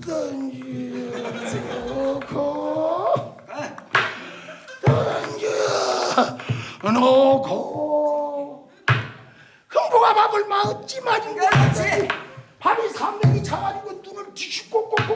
놓고 흥부가 밥을 막 어찌 맞은 거지. 밥이 300이 차가지고 눈을 뒤집고 꽂고